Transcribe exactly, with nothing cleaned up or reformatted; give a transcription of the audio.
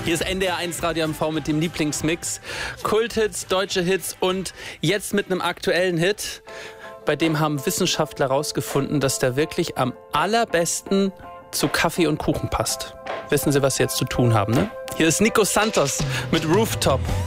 Hier ist N D R eins Radio M V mit dem Lieblingsmix. Kulthits, deutsche Hits und jetzt mit einem aktuellen Hit. Bei dem haben Wissenschaftler herausgefunden, dass der wirklich am allerbesten zu Kaffee und Kuchen passt. Wissen Sie, was Sie jetzt zu tun haben, ne? Hier ist Nico Santos mit Rooftop.